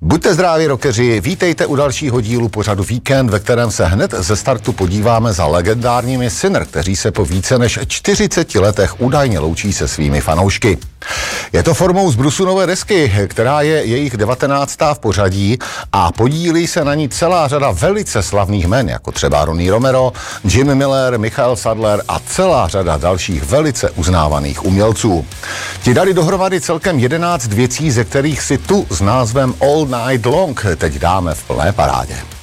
Buďte zdraví, rockeři, vítejte u dalšího dílu pořadu Víkend, ve kterém se hned ze startu podíváme za legendárními Sinner, kteří se po více než 40 letech údajně loučí se svými fanoušky. Je to formou z brusu nové desky, která je jejich 19. v pořadí a podílí se na ní celá řada velice slavných jmen, jako třeba Ronnie Romero, Jimmy Miller, Michael Sadler a celá řada dalších velice uznávaných umělců. Ti dali dohromady celkem 11 věcí, ze kterých si tu s názvem All Night Long teď dáme v plné parádě.